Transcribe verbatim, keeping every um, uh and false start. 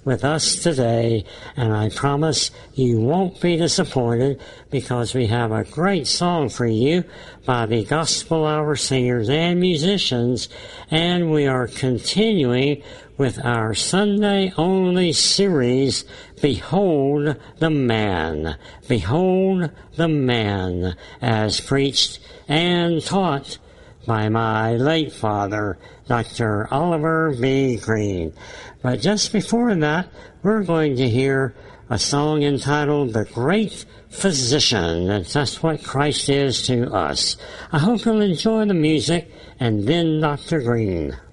with us today, and I promise you won't be disappointed because we have a great song for you by the Gospel Hour singers and musicians, and we are continuing with our Sunday-only series, Behold the Man. Behold the Man, as preached and taught by my late father, Doctor Oliver B. Green. But just before that, we're going to hear a song entitled The Great Physician, and that's what Christ is to us. I hope you'll enjoy the music, and then Doctor Green.